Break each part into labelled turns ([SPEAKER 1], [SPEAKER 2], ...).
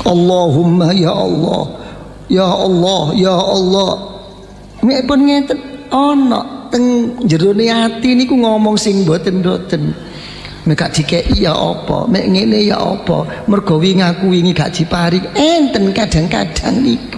[SPEAKER 1] Allahumma ya Allah, ya Allah, ya Allah. Nek pun ngeten ana teng jerone ati niku ngomong sing mboten-mboten. Mek gak dikeki ya apa, mek ngene ya apa, mergo wingi aku wingi gak diparing. Enten kadang-kadang niku.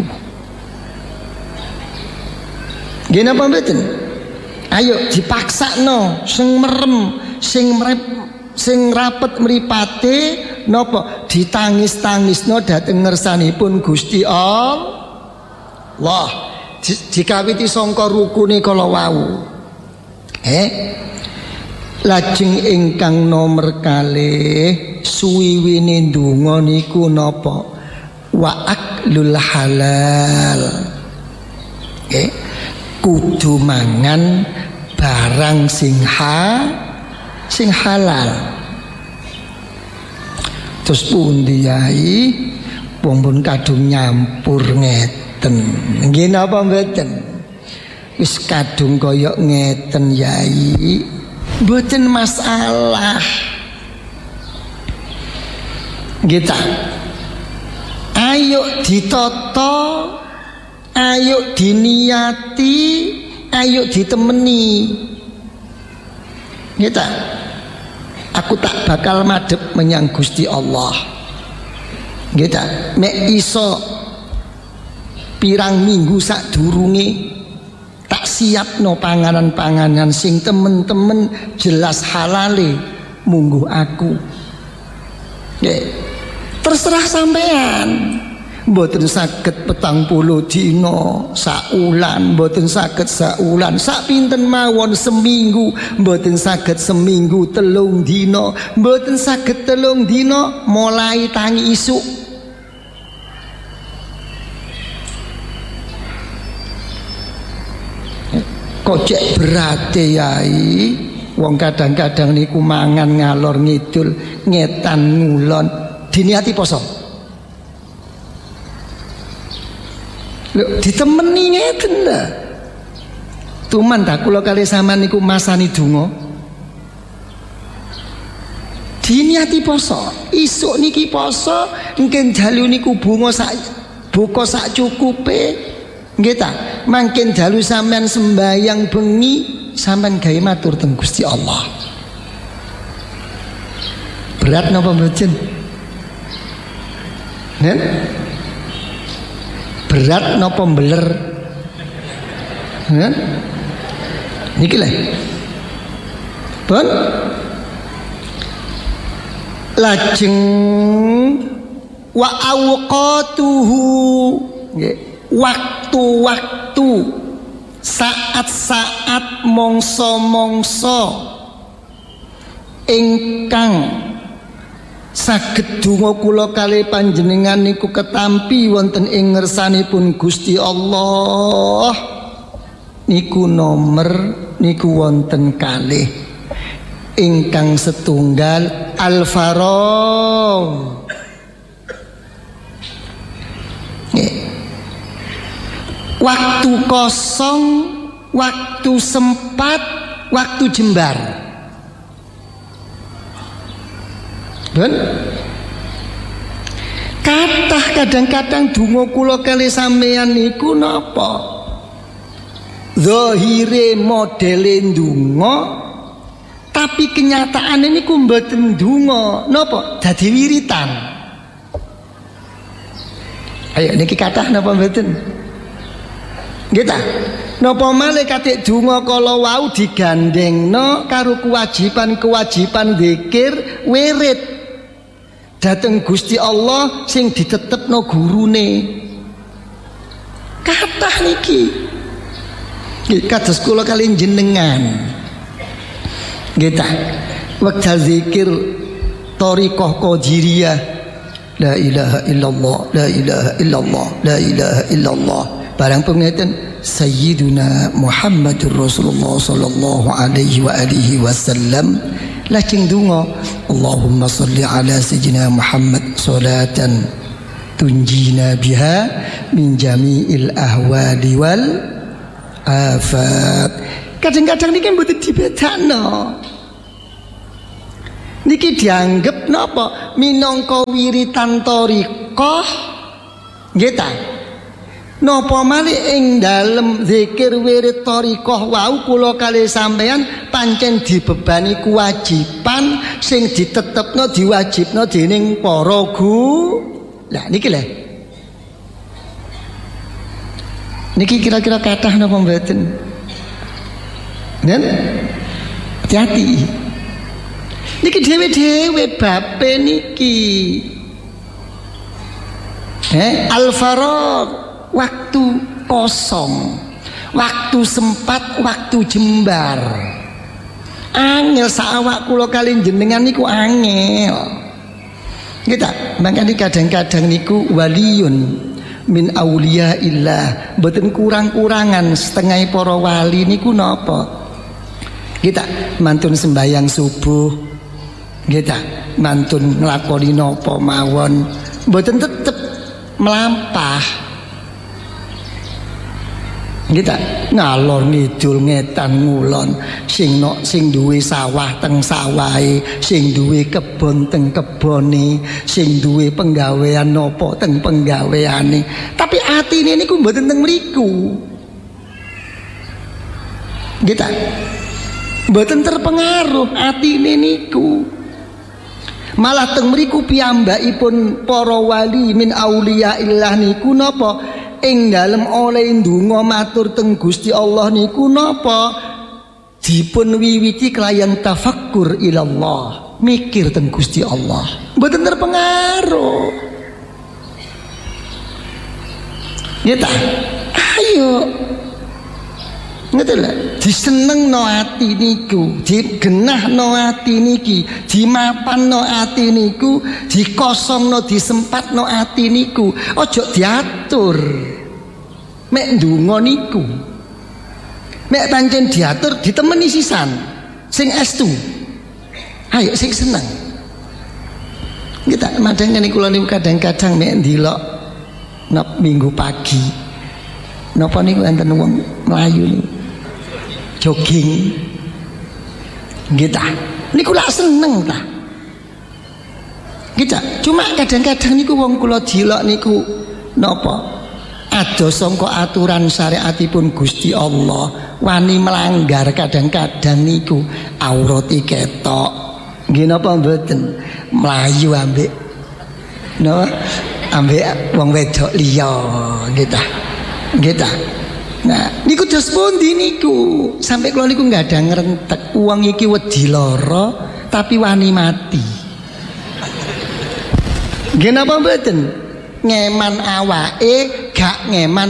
[SPEAKER 1] Nggih napa mboten? Ayo dipaksakno sing merem, sing rapet mripate napa ditangis-tangisno dhateng ngersanipun Gusti Allah. Dikawiti sangka rukune kala wau. Lajeng ingkang nomor kalih suwiwine ndonga niku napa? Wa aklul halal. Kudu mangan barang sing halal. Terus pundi yai pun kadung nyampur ngeten. Nggih napa mboten? Wis kadung kaya ngeten yai, mboten masalah. Nggih ta? Ayo ditata, ayo diniati, ayo ditemeni. Nggih ta? Aku tak bakal madhep menyang Gusti Allah. Nggih ta? Mek iso pirang minggu sadurunge tak siapno panganan-panganan sing temen-temen jelas halale mungguh aku. Nggih. Terserah sampean. Mboten saged 40 dina saulan, mboten saged saulan, sak pinten mawon seminggu, mboten saged seminggu 3 dina, mboten saged 3 dina mulai tangi isuk. Kok cek berate yai, wong kadang-kadang niku mangan ngalor ngidul, ngetan ngulon, diniati poso. Lho ditemeni ngeten lah. Tuman tak kula kali sampean niku masani donga. Diniati poso, isuk niki poso, engken dalu niku bunga sak buka sak cukupe. Nggih ta? Mangken dalu sampean sembayang bengi, sampean gawe matur teng Gusti Allah. Berat napa mboten? Nen? Berat napa mbeler? Niki lho. Pun lajeng wa awqatuhu, nggih, waktu-waktu, saat-saat, mongso-mongso ingkang saged donga kula kalih panjenengan niku ketampi wonten ing ngersanipun Gusti Allah niku nomor niku wonten kalih. Ingkang setunggal al-faragh. Waktu kosong, waktu sempat, waktu jembar. Dan kathah kadang-kadang donga kula kalih sampeyan niku napa? Zahire modele ndonga, tapi kenyataane niku mboten ndonga. Napa? Dadi wiritan. Ayo niki kathah napa mboten? Nggih ta? Napa malih katik donga kala wau digandengno karo kewajiban-kewajiban zikir wirid dhateng Gusti Allah sing ditetepno gurune. Kathah niki. Nggih kados kula kali jenengan. Nggih ta? Wekdal zikir thariqah qadiriyah, la ilaha illallah, la ilaha illallah, la ilaha illallah. Barang pengeten Sayyiduna Muhammadur Rasulullah sallallahu alaihi wa alihi wasallam lajeng donga Allahumma sholli ala sayyidina Muhammad salatan tunjina biha min jami'il ahwali wal afat. Kadang-kadang niki mboten dibedakno. Niki dianggep napa minangka wiritan thariq. tariqah nggih ta. Napa malih ing dalem zikir wirid tariqah wau kula kalih sampeyan pancen dibebani kewajiban sing ditetepno diwajibno dening para guru. Lah niki lho. Niki kira-kira kathah napa mboten? Nen? Hati-hati. Niki dhewe-dhewe bape niki. Al-faragh, waktu kosong, waktu sempat, waktu jembar. Angel saawak kula kali jenengan niku angel. Kita makanya kadang-kadang niku waliyun min auliyaillah, mboten kurang-kurangan setengah para wali niku napa? Kita mantun sembahyang subuh, kita mantun nglakoni napa mawon, mboten tetep melampah. Kita ngalor ngidul ngetan ngulon, sing duwe sawah teng sawahe, sing duwe kebon teng kebone, sing duwe penggawean nopo teng penggaweane. Tapi atine niku mboten teng mriku. Kita mboten terpengaruh atine niku. Malah teng mriku piyambakipun para wali min auliyaillah niku napa? Ing dalem oleh ndonga matur teng Gusti Allah niku napa dipun wiwiti kelayan tafakkur ilallah, mikir teng Gusti Allah, mboten terpengaruh. Ya ta, ayo ngeten lho, disenengno ati niku, digenahno ati niki, dimapanno ati niku, dikosongno disempatno ati niku, ojo diatur. Mek ndonga niku. Mek pancen diatur ditemeni sisan sing estu. Ayo sing seneng. Kita madangane kula niku kadang-kadang mek ndelok nap minggu pagi. Napa niku enten wong mlayu niku. Jogging. Kita niku lak seneng ta. Kita cuma kadang-kadang niku wong kula dilok niku napa? Ada sangka aturan syariatipun Gusti Allah, wani melanggar kadang-kadang niku aurate ketok. Nggih napa mboten? Mlayu ambek napa? Ambek wong wedok liya gitu. Gitu. Nah, niku dos pundi niku? Sampai kula niku enggak ada ngrentek wong iki wedi lara tapi wani mati. Nggih napa mboten? Ngeman awake gak ngeman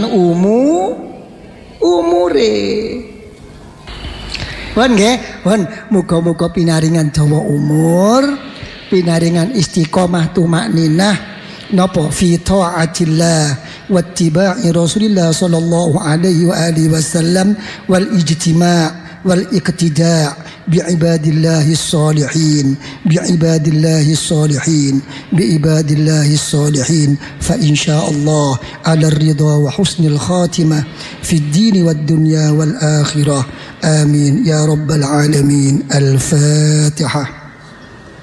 [SPEAKER 1] umure. Wan nggih, wan muga-muga pinaringan dawa umur, pinaringan istiqomah tumakninah napa fi taatillah wa ittiba'i Rasulillah sallallahu alaihi wa alihi wasallam wal ijtima' والاقتداء بعباد الله الصالحين بعباد الله الصالحين فإن شاء الله على الرضا وحسن الخاتمة في الدين والدنيا والآخرة آمين يا رب العالمين. الفاتحة.